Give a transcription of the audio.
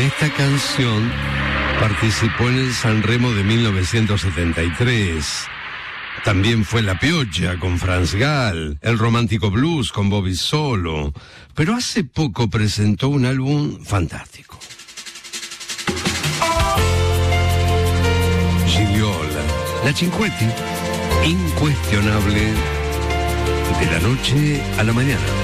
Esta canción participó en el Sanremo de 1973. También fue La Piocha con Franz Gall, el Romántico Blues con Bobby Solo, pero hace poco presentó un álbum fantástico. Gigliola, La Cinquetti, incuestionable, de la noche a la mañana.